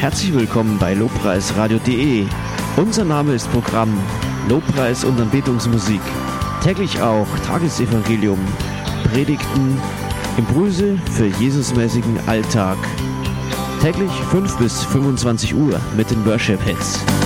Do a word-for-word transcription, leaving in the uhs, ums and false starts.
Herzlich willkommen bei lobpreisradio punkt de. Unser Name ist Programm Lobpreis und Anbetungsmusik. Täglich auch Tagesevangelium, Predigten, Impulse für Jesusmäßigen Alltag. Täglich fünf bis fünfundzwanzig Uhr mit den Worship Hits.